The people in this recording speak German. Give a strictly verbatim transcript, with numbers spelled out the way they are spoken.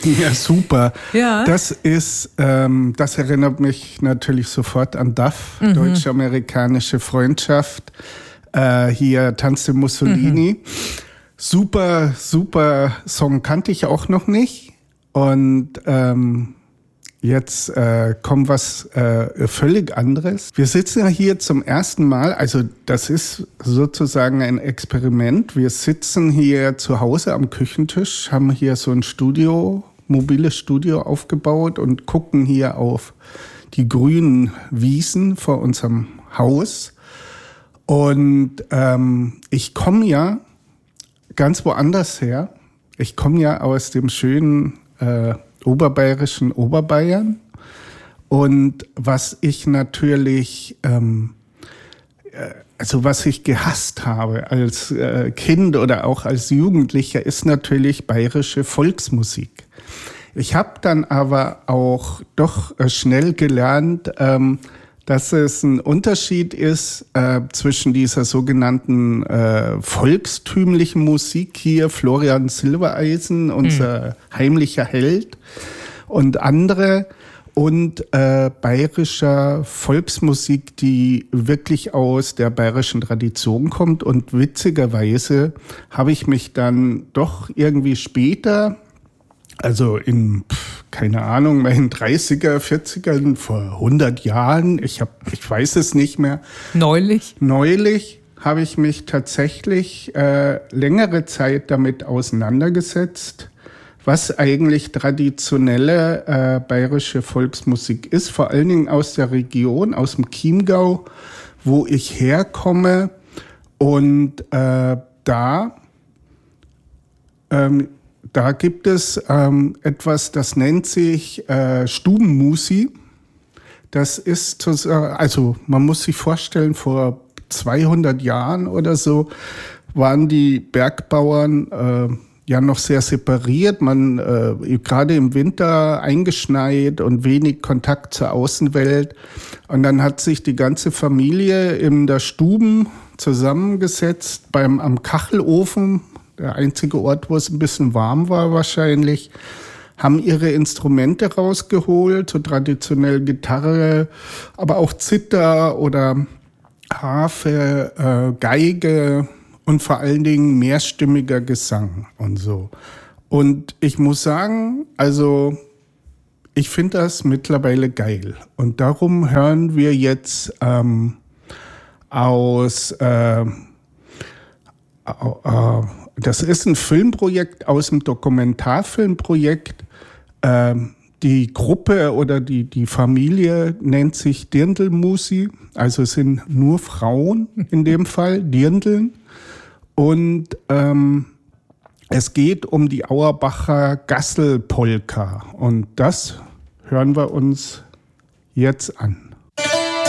Ja, super. Ja. Das ist, ähm, das erinnert mich natürlich sofort an D A F, Mhm. Deutsch-Amerikanische Freundschaft. Äh, hier Tanze Mussolini. Mhm. Super, super Song, kannte ich auch noch nicht. Und ähm, jetzt äh, kommt was äh, völlig anderes. Wir sitzen ja hier zum ersten Mal, also das ist sozusagen ein Experiment. Wir sitzen hier zu Hause am Küchentisch, haben hier so ein Studio, mobiles Studio aufgebaut und gucken hier auf die grünen Wiesen vor unserem Haus. Und ähm, ich komme ja ganz woanders her. Ich komme ja aus dem schönen äh, oberbayerischen Oberbayern. Und was ich natürlich, ähm, also was ich gehasst habe als äh, Kind oder auch als Jugendlicher, ist natürlich bayerische Volksmusik. Ich habe dann aber auch doch äh, schnell gelernt, ähm, dass es ein Unterschied ist äh, zwischen dieser sogenannten äh, volkstümlichen Musik hier, Florian Silbereisen, unser hm. heimlicher Held, und andere, und äh, bayerischer Volksmusik, die wirklich aus der bayerischen Tradition kommt. Und witzigerweise habe ich mich dann doch irgendwie später, also in, pf, keine Ahnung, meinen dreißiger, vierzigern, vor hundert Jahren, ich hab, ich weiß es nicht mehr. Neulich? Neulich habe ich mich tatsächlich äh, längere Zeit damit auseinandergesetzt, was eigentlich traditionelle äh, bayerische Volksmusik ist, vor allen Dingen aus der Region, aus dem Chiemgau, wo ich herkomme. Und äh, da ähm, Da gibt es ähm, etwas, das nennt sich äh, Stubenmusi. Das ist, also man muss sich vorstellen, vor zweihundert Jahren oder so waren die Bergbauern äh, ja noch sehr separiert. Man äh, gerade im Winter eingeschneit und wenig Kontakt zur Außenwelt. Und dann hat sich die ganze Familie in der Stuben zusammengesetzt beim am Kachelofen. Der einzige Ort, wo es ein bisschen warm war wahrscheinlich, haben ihre Instrumente rausgeholt, so traditionell Gitarre, aber auch Zither oder Harfe, äh, Geige und vor allen Dingen mehrstimmiger Gesang und so. Und ich muss sagen, also ich finde das mittlerweile geil. Und darum hören wir jetzt ähm, aus... Äh, äh, Das ist ein Filmprojekt aus dem Dokumentarfilmprojekt. Ähm, die Gruppe oder die, die Familie nennt sich Dirndl-Musi. Also es sind nur Frauen in dem Fall, Dirndln. Und ähm, es geht um die Auerbacher Gassel-Polka. Und das hören wir uns jetzt an.